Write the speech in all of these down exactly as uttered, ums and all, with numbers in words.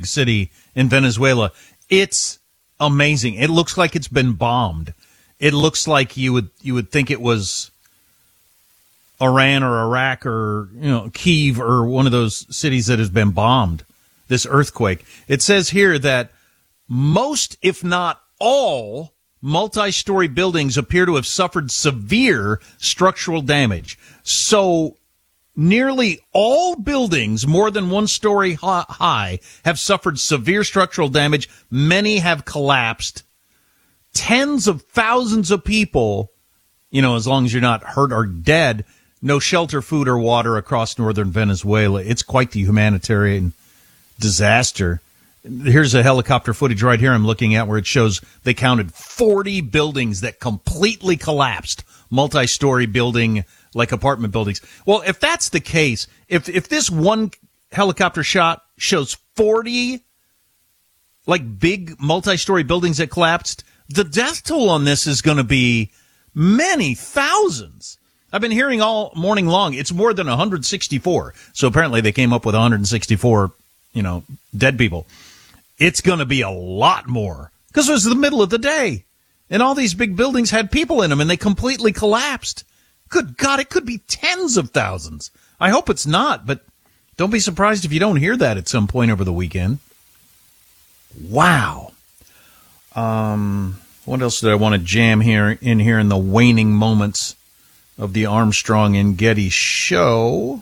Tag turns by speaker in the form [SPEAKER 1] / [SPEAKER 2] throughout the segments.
[SPEAKER 1] city in Venezuela. It's amazing. It looks like it's been bombed. It looks like you would you would think it was Iran or Iraq or, you know, Kyiv or one of those cities that has been bombed. This earthquake. It says here that most, if not all, multi-story buildings appear to have suffered severe structural damage. So nearly all buildings more than one story high have suffered severe structural damage. Many have collapsed. Tens of thousands of people, you know, as long as you're not hurt or dead, no shelter, food, or water across northern Venezuela. It's quite the humanitarian disaster. Here's a helicopter footage right here I'm looking at where it shows they counted forty buildings that completely collapsed. Multi-story building, like apartment buildings. Well, if that's the case, if if this one helicopter shot shows forty, like, big multi-story buildings that collapsed, the death toll on this is going to be many thousands. I've been hearing all morning long it's more than one hundred sixty-four. So apparently they came up with one hundred sixty-four, you know, dead people. It's going to be a lot more because it was the middle of the day. And all these big buildings had people in them, and they completely collapsed. Good God, it could be tens of thousands. I hope it's not, but don't be surprised if you don't hear that at some point over the weekend. Wow. Um, what else did I want to jam here in here in the waning moments of the Armstrong and Getty show?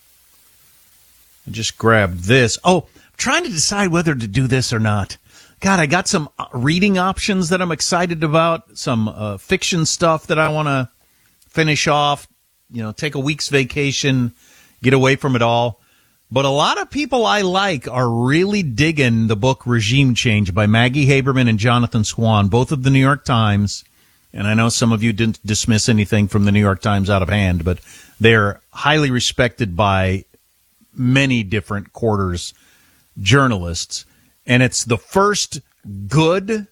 [SPEAKER 1] I just grabbed this. Oh, I'm trying to decide whether to do this or not. God, I got some reading options that I'm excited about, some uh, fiction stuff that I want to finish off, you know, take a week's vacation, get away from it all. But a lot of people I like are really digging the book Regime Change by Maggie Haberman and Jonathan Swan, both of the New York Times. And I know some of you didn't dismiss anything from the New York Times out of hand, but they're highly respected by many different quarters journalists. And it's the first good,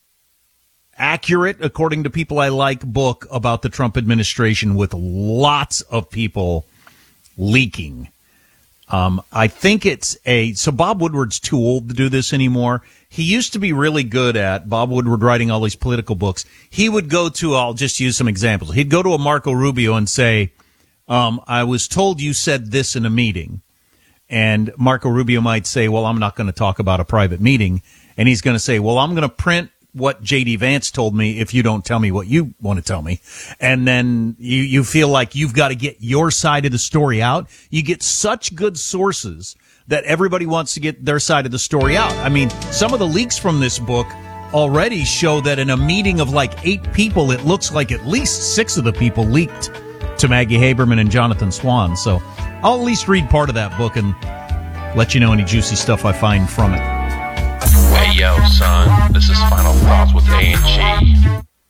[SPEAKER 1] accurate, according to people I like, book about the Trump administration with lots of people leaking. Um, I think it's a, so Bob Woodward's too old to do this anymore. He used to be really good at, Bob Woodward writing all these political books. He would go to, I'll just use some examples. He'd go to a Marco Rubio and say, um, I was told you said this in a meeting. And Marco Rubio might say, well, I'm not going to talk about a private meeting. And he's going to say, well, I'm going to print what J D Vance told me if you don't tell me what you want to tell me. And then you, you feel like you've got to get your side of the story out. You get such good sources that everybody wants to get their side of the story out. I mean, some of the leaks from this book already show that in a meeting of like eight people, it looks like at least six of the people leaked to Maggie Haberman and Jonathan Swan. So I'll at least read part of that book and let you know any juicy stuff I find from it.
[SPEAKER 2] Hey, yo, son, this is Final Thoughts with A and G.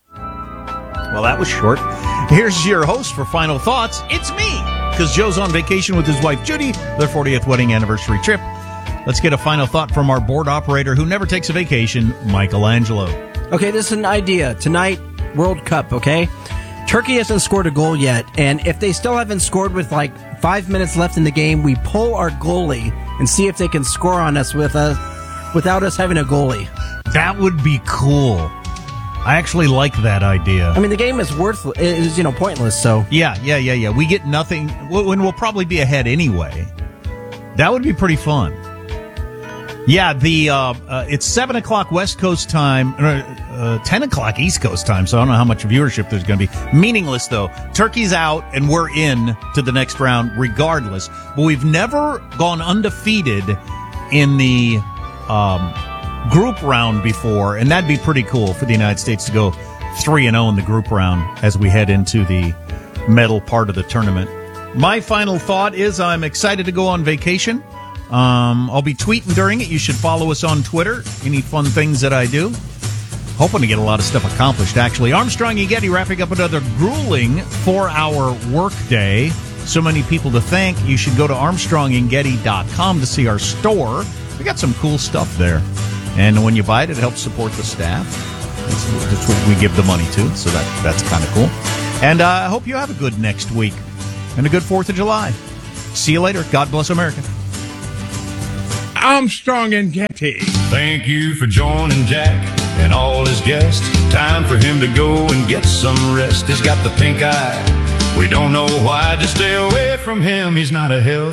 [SPEAKER 1] Well, that was short. Here's your host for Final Thoughts. It's me, because Joe's on vacation with his wife, Judy, their fortieth wedding anniversary trip. Let's get a final thought from our board operator who never takes a vacation, Michelangelo.
[SPEAKER 3] Okay, this is an idea. Tonight, World Cup, okay? Turkey hasn't scored a goal yet, and if they still haven't scored with like five minutes left in the game, we pull our goalie and see if they can score on us with us without us having a goalie.
[SPEAKER 1] That would be cool. I actually like that idea.
[SPEAKER 3] I mean, the game is worthless, is, you know, pointless, so.
[SPEAKER 1] Yeah, yeah, yeah, yeah. We get nothing, when we'll probably be ahead anyway. That would be pretty fun. Yeah, the uh, uh, it's seven o'clock West Coast time, uh, ten o'clock East Coast time, so I don't know how much viewership there's going to be. Meaningless, though. Turkey's out, and we're in to the next round regardless. But we've never gone undefeated in the um, group round before, and that'd be pretty cool for the United States to go three and oh in the group round as we head into the medal part of the tournament. My final thought is I'm excited to go on vacation. Um, I'll be tweeting during it. You should follow us on Twitter. Any fun things that I do. Hoping to get a lot of stuff accomplished, actually. Armstrong and Getty wrapping up another grueling four-hour workday. So many people to thank. You should go to armstrong and getty dot com to see our store. We got some cool stuff there. And when you buy it, it helps support the staff. That's, that's what we give the money to, so that that's kind of cool. And uh, I hope you have a good next week and a good fourth of July. See you later. God bless America.
[SPEAKER 4] Armstrong and Getty.
[SPEAKER 5] Thank you for joining Jack and all his guests. Time for him to go and get some rest. He's got the pink eye. We don't know why. Just stay away from him. He's not a health.